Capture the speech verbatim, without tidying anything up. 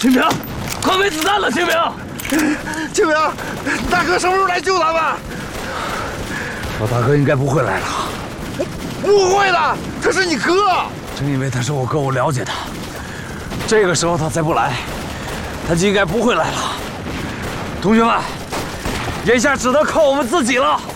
清平，快没子弹了！清平， 清平，大哥什么时候来救咱们？ 我大哥应该不会来了。 不会的，这是你哥。 正因为他是我哥，我了解他。这个时候他再不来，他就应该不会来了。同学们，眼下只能靠我们自己了。